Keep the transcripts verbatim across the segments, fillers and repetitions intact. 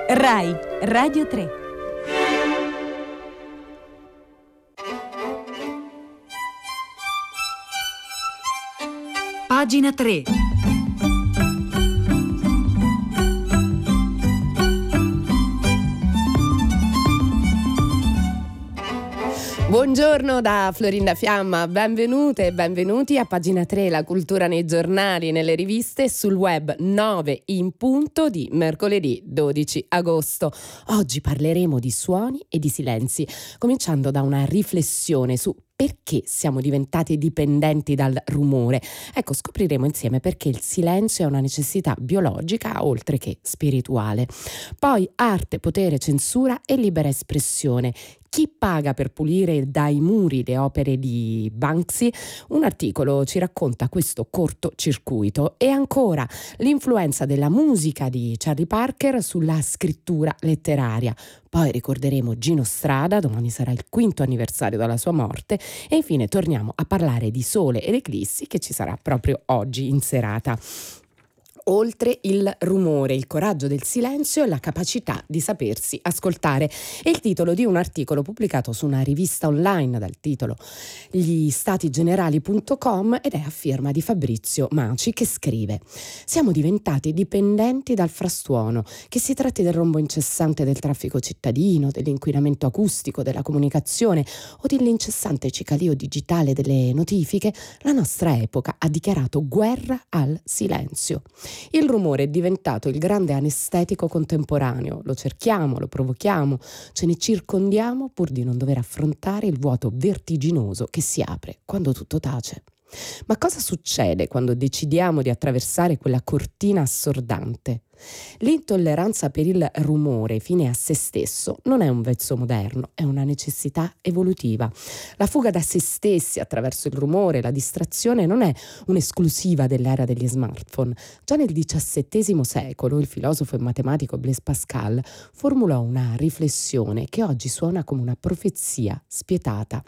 Rai Radio tre. Pagina tre. Buongiorno da Florinda Fiamma, benvenute e benvenuti a Pagina tre, la cultura nei giornali, nelle riviste e sul web, nove in punto di mercoledì dodici agosto. Oggi parleremo di suoni e di silenzi, cominciando da una riflessione su perché siamo diventati dipendenti dal rumore. Ecco, scopriremo insieme perché il silenzio è una necessità biologica oltre che spirituale. Poi arte, potere, censura e libera espressione. Chi paga per pulire dai muri le opere di Banksy? Un articolo ci racconta questo cortocircuito. E ancora l'influenza della musica di Charlie Parker sulla scrittura letteraria. Poi ricorderemo Gino Strada, domani sarà il quinto anniversario dalla sua morte, e infine torniamo a parlare di sole ed eclissi che ci sarà proprio oggi in serata. Oltre il rumore, il coraggio del silenzio e la capacità di sapersi ascoltare. È il titolo di un articolo pubblicato su una rivista online dal titolo gli stati generali punto com ed è a firma di Fabrizio Maci, che scrive: siamo diventati dipendenti dal frastuono, che si tratti del rombo incessante del traffico cittadino, dell'inquinamento acustico della comunicazione o dell'incessante cicalio digitale delle notifiche. La nostra epoca ha dichiarato guerra al silenzio. Il rumore è diventato il grande anestetico contemporaneo, lo cerchiamo, lo provochiamo, ce ne circondiamo pur di non dover affrontare il vuoto vertiginoso che si apre quando tutto tace. Ma cosa succede quando decidiamo di attraversare quella cortina assordante? L'intolleranza per il rumore fine a se stesso non è un vezzo moderno, è una necessità evolutiva. La fuga da se stessi attraverso il rumore, la distrazione, non è un'esclusiva dell'era degli smartphone. Già nel diciassettesimo secolo il filosofo e matematico Blaise Pascal formulò una riflessione che oggi suona come una profezia spietata.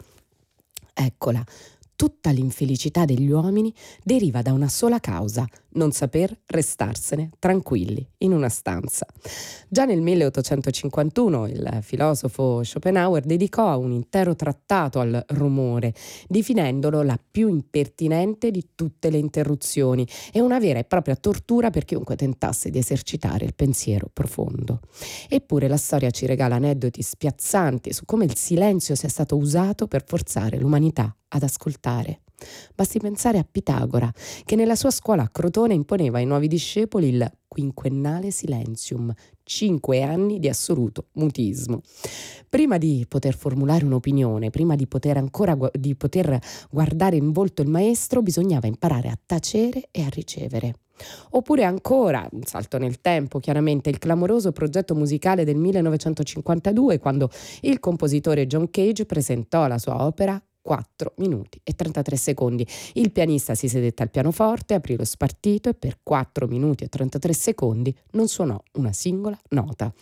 Eccola. Tutta l'infelicità degli uomini deriva da una sola causa: non saper restarsene tranquilli in una stanza. Già nel milleottocentocinquantuno il filosofo Schopenhauer dedicò un intero trattato al rumore, definendolo la più impertinente di tutte le interruzioni e una vera e propria tortura per chiunque tentasse di esercitare il pensiero profondo. Eppure la storia ci regala aneddoti spiazzanti su come il silenzio sia stato usato per forzare l'umanità ad ascoltare. Basti pensare a Pitagora, che nella sua scuola a Crotone imponeva ai nuovi discepoli il quinquennale silenzium, cinque anni di assoluto mutismo. Prima di poter formulare un'opinione, prima di poter ancora gu- di poter guardare in volto il maestro, bisognava imparare a tacere e a ricevere. Oppure ancora, un salto nel tempo, chiaramente il clamoroso progetto musicale del millenovecentocinquantadue, quando il compositore John Cage presentò la sua opera quattro minuti e trentatré secondi. Il pianista si sedette al pianoforte, aprì lo spartito e per quattro minuti e trentatré secondi non suonò una singola nota.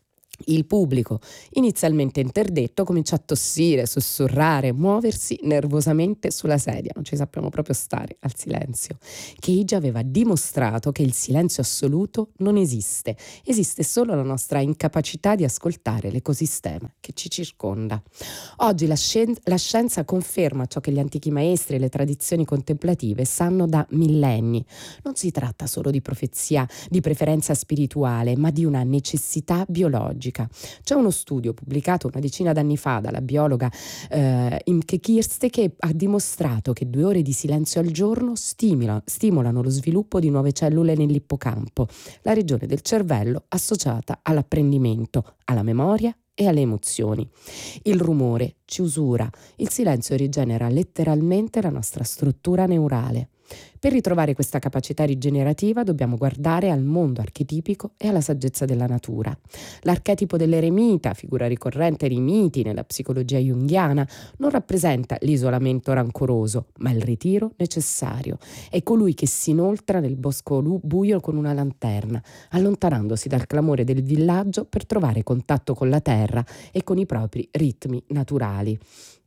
Il pubblico, inizialmente interdetto, cominciò a tossire, sussurrare, muoversi nervosamente sulla sedia. Non ci sappiamo proprio stare al silenzio. Cage aveva dimostrato che il silenzio assoluto non esiste. Esiste solo la nostra incapacità di ascoltare l'ecosistema che ci circonda. Oggi la, scien- la scienza conferma ciò che gli antichi maestri e le tradizioni contemplative sanno da millenni. Non si tratta solo di profezia, di preferenza spirituale, ma di una necessità biologica. C'è uno studio pubblicato una decina d'anni fa dalla biologa eh, Imke Kirste che ha dimostrato che due ore di silenzio al giorno stimola, stimolano lo sviluppo di nuove cellule nell'ippocampo, la regione del cervello associata all'apprendimento, alla memoria e alle emozioni. Il rumore ci usura, il silenzio rigenera letteralmente la nostra struttura neurale. Per ritrovare questa capacità rigenerativa dobbiamo guardare al mondo archetipico e alla saggezza della natura. L'archetipo dell'eremita, figura ricorrente nei miti nella psicologia junghiana, non rappresenta l'isolamento rancoroso, ma il ritiro necessario. È colui che si inoltra nel bosco buio con una lanterna, allontanandosi dal clamore del villaggio per trovare contatto con la terra e con i propri ritmi naturali.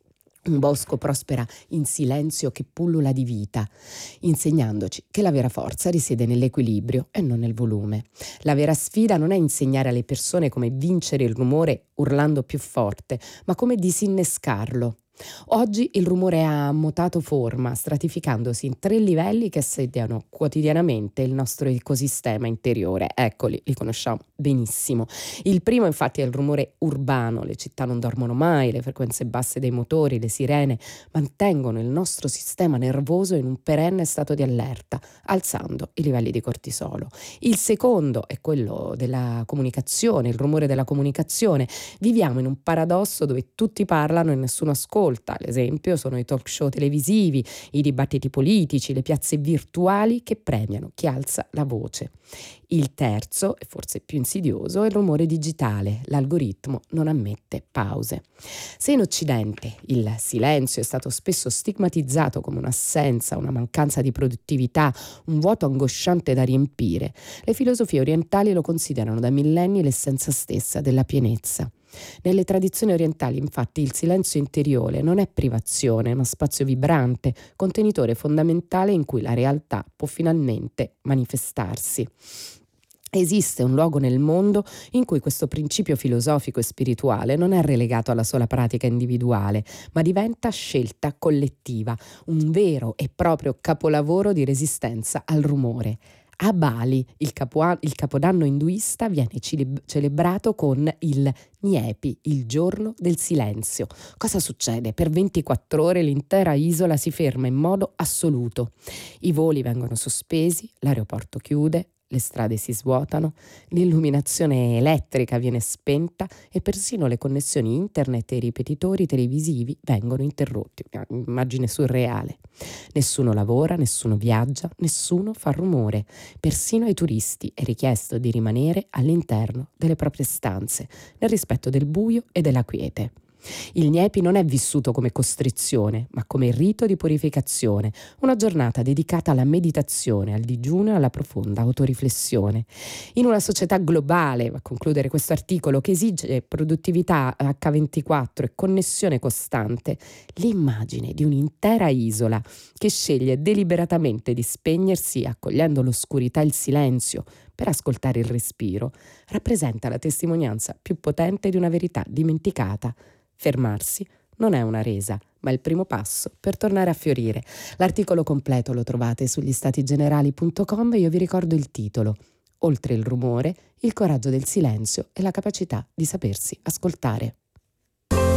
Un bosco prospera in silenzio che pullula di vita, insegnandoci che la vera forza risiede nell'equilibrio e non nel volume. La vera sfida non è insegnare alle persone come vincere il rumore urlando più forte, ma come disinnescarlo. Oggi il rumore ha mutato forma, stratificandosi in tre livelli che assediano quotidianamente il nostro ecosistema interiore. Eccoli, li conosciamo benissimo. Il primo infatti è il rumore urbano, le città non dormono mai, le frequenze basse dei motori, le sirene mantengono il nostro sistema nervoso in un perenne stato di allerta, alzando i livelli di cortisolo. Il secondo è quello della comunicazione, il rumore della comunicazione. Viviamo in un paradosso dove tutti parlano e nessuno ascolta. L'esempio sono i talk show televisivi, i dibattiti politici, le piazze virtuali che premiano chi alza la voce. Il terzo, e forse più insidioso, è il rumore digitale. L'algoritmo non ammette pause. Se in Occidente il silenzio è stato spesso stigmatizzato come un'assenza, una mancanza di produttività, un vuoto angosciante da riempire, le filosofie orientali lo considerano da millenni l'essenza stessa della pienezza. Nelle tradizioni orientali, infatti, il silenzio interiore non è privazione, ma spazio vibrante, contenitore fondamentale in cui la realtà può finalmente manifestarsi. Esiste un luogo nel mondo in cui questo principio filosofico e spirituale non è relegato alla sola pratica individuale, ma diventa scelta collettiva, un vero e proprio capolavoro di resistenza al rumore. A Bali il, capoa- il capodanno induista viene cile- celebrato con il Nyepi, il giorno del silenzio. Cosa succede? Per ventiquattro ore l'intera isola si ferma in modo assoluto. I voli vengono sospesi, l'aeroporto chiude, le strade si svuotano, l'illuminazione elettrica viene spenta e persino le connessioni internet e i ripetitori televisivi vengono interrotti. Un'immagine surreale. Nessuno lavora, nessuno viaggia, nessuno fa rumore. Persino ai turisti è richiesto di rimanere all'interno delle proprie stanze, nel rispetto del buio e della quiete. Il Nyepi non è vissuto come costrizione, ma come rito di purificazione, una giornata dedicata alla meditazione, al digiuno e alla profonda autoriflessione. In una società globale, a concludere questo articolo, che esige produttività acca ventiquattro e connessione costante, l'immagine di un'intera isola che sceglie deliberatamente di spegnersi, accogliendo l'oscurità e il silenzio, per ascoltare il respiro, rappresenta la testimonianza più potente di una verità dimenticata. Fermarsi non è una resa, ma il primo passo per tornare a fiorire. L'articolo completo lo trovate sugli statigenerali punto com e io vi ricordo il titolo: Oltre il rumore, il coraggio del silenzio e la capacità di sapersi ascoltare.